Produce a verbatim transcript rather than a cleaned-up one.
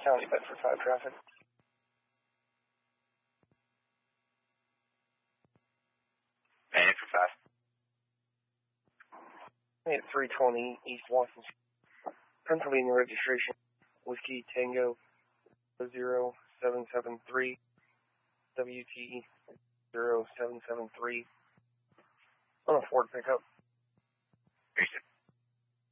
County Bedford five traffic. Bedford five. At three twenty East Washington, Pennsylvania registration, Whiskey Tango zero seven seven three, W T zero seven seven three, on a Ford pickup. Appreciate it.